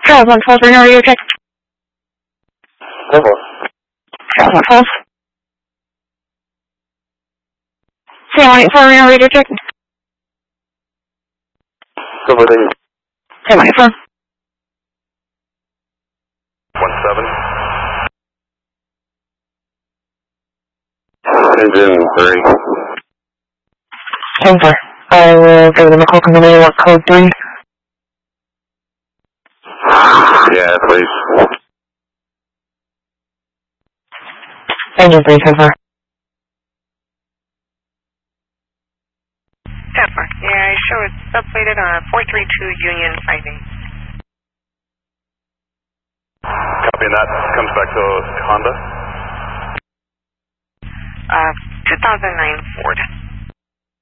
Charles 112, right now, radio check. 1-4. Charles 112. Sam 184, right now, radio check. 1-4, thank you. Sam 184. 1-7. Engine 3. 10-4. I will give them a call. Can they work code 3? Yeah, please. Engine 3, 10-4. 10-4. Yeah, I show it's subplated on 432 Union 58. Copy, and that comes back to Honda? 2009 Ford.